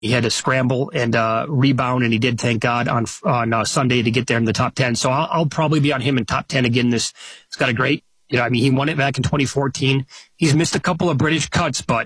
He had to scramble and rebound, and he did, thank God, on Sunday to get there in the top 10. So I'll probably be on him in top 10 again. He's got a great, he won it back in 2014. He's missed a couple of British cuts, but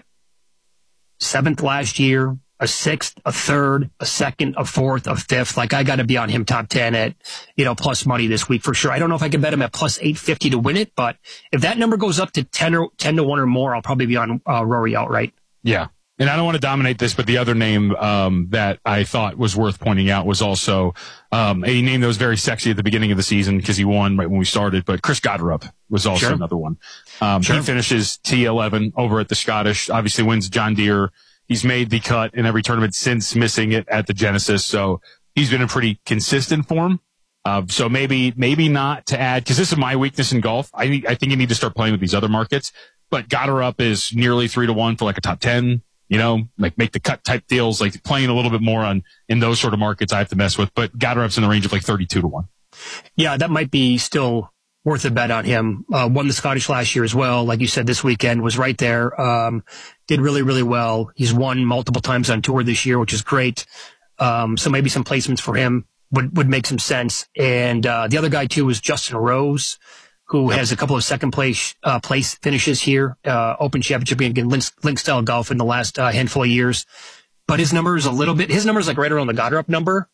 7th last year, a 6th, a 3rd, a 2nd, a 4th, a 5th. Like, I got to be on him top 10 at, plus money this week for sure. I don't know if I can bet him at plus 850 to win it, but if that number goes up to 10 to 1 or more, I'll probably be on Rory outright. Yeah. And I don't want to dominate this, but the other name that I thought was worth pointing out was also a name that was very sexy at the beginning of the season because he won right when we started, but Chris Gotterup was also another one. He finishes T11 over at the Scottish, obviously wins John Deere. He's made the cut in every tournament since missing it at the Genesis, so he's been in pretty consistent form. So maybe not to add, because this is my weakness in golf. I think you need to start playing with these other markets, but Gotterup is nearly 3-1 for like a top 10. Like make the cut type deals, like playing a little bit more in those sort of markets I have to mess with. But Gotterup's in the range of like 32-1. Yeah, that might be still worth a bet on him. Won the Scottish last year as well. Like you said, this weekend was right there. Did really, really well. He's won multiple times on tour this year, which is great. So maybe some placements for him would make some sense. And the other guy too was Justin Rose, who has a couple of second place finishes here, Open Championship again, Link style golf in the last handful of years. But his number is like right around the Gotterup number.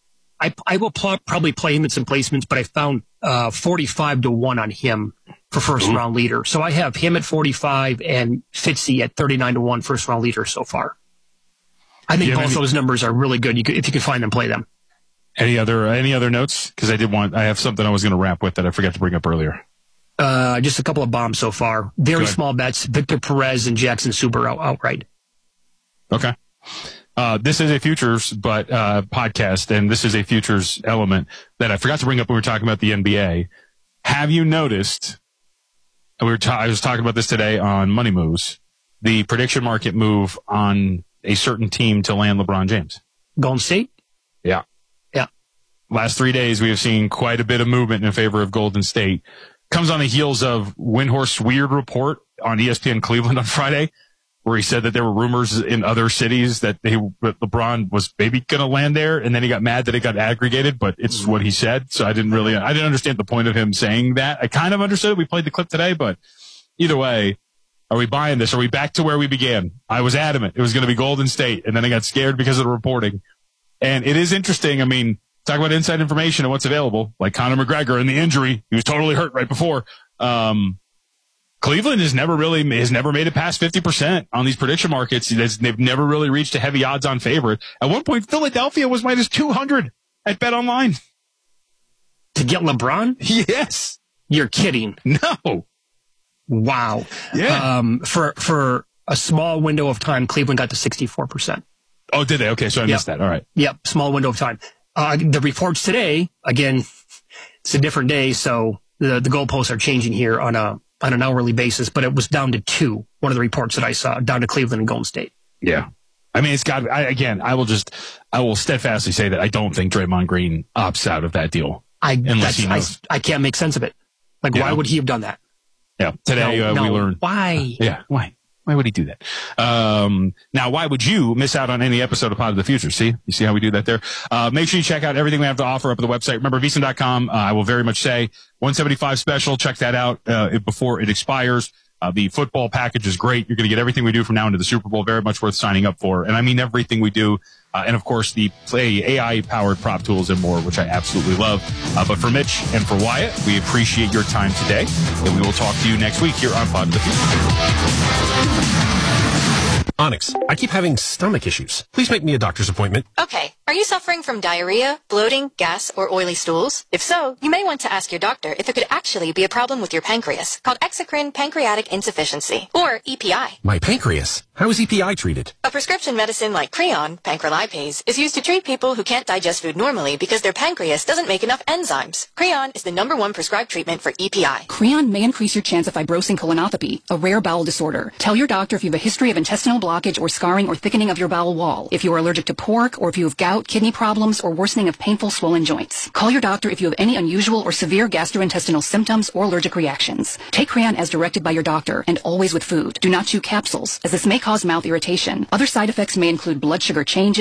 I will probably play him in some placements, but I found 45-1 on him for first round leader. So I have him at 45 and Fitzy at 39-1 first round leader so far. I think both those numbers are really good. If you can find them, play them. Any other notes? Because I have something I was going to wrap with that I forgot to bring up earlier. Just a couple of bombs so far. Very small bets. Victor Perez and Jackson Suber outright. Okay. This is a futures podcast, and this is a futures element that I forgot to bring up when we were talking about the NBA. Have you noticed? I was talking about this today on Money Moves. The prediction market move on a certain team to land LeBron James. Golden State? Yeah. Last 3 days, we have seen quite a bit of movement in favor of Golden State. Comes on the heels of Windhorst's weird report on ESPN Cleveland on Friday, where he said that there were rumors in other cities that LeBron was maybe going to land there, and then he got mad that it got aggregated, but it's what he said. So I didn't understand the point of him saying that. I kind of understood it. We played the clip today, but either way, are we buying this? Are we back to where we began? I was adamant it was going to be Golden State, and then I got scared because of the reporting. And it is interesting. I mean, talk about inside information and what's available, like Conor McGregor and the injury. He was totally hurt right before. Cleveland has never made it past 50% on these prediction markets. They've never really reached a heavy odds on favorite. At one point, Philadelphia was minus 200 at BetOnline. To get LeBron? Yes. You're kidding. No. Wow. Yeah. For a small window of time, Cleveland got to 64%. Oh, did they? Okay, so I missed that. All right. Yep, small window of time. The reports today, again, it's a different day, so the goalposts are changing here on an hourly basis, but it was down to 2, one of the reports that I saw, down to Cleveland and Golden State. Yeah. I mean, I will steadfastly say that I don't think Draymond Green opts out of that deal. I can't make sense of it. Like, why would he have done that? Yeah. Today, we learned. Why? Yeah. Why? Why would he do that? Now, why would you miss out on any episode of Pod of the Future? You see how we do that there? Make sure you check out everything we have to offer up at the website. Remember, VSiN.com, I will very much say 175 special. Check that out, before it expires. The football package is great. You're going to get everything we do from now into the Super Bowl. Very much worth signing up for. And I mean everything we do. And of course, the AI-powered prop tools and more, which I absolutely love. But for Mitch and for Wyatt, we appreciate your time today. And we will talk to you next week here on Pod of the Future. Onyx, I keep having stomach issues. Please make me a doctor's appointment. Okay. Are you suffering from diarrhea, bloating, gas, or oily stools? If so, you may want to ask your doctor if it could actually be a problem with your pancreas, called exocrine pancreatic insufficiency, or EPI. My pancreas? How is EPI treated? A prescription medicine like Creon, pancrelipase, is used to treat people who can't digest food normally because their pancreas doesn't make enough enzymes. Creon is the #1 prescribed treatment for EPI. Creon may increase your chance of fibrosing colonopathy, a rare bowel disorder. Tell your doctor if you have a history of intestinal blockage or scarring or thickening of your bowel wall, if you are allergic to pork, or if you have gout, gout, kidney problems, or worsening of painful swollen joints. Call your doctor if you have any unusual or severe gastrointestinal symptoms or allergic reactions. Take Creon as directed by your doctor and always with food. Do not chew capsules, as this may cause mouth irritation. Other side effects may include blood sugar changes,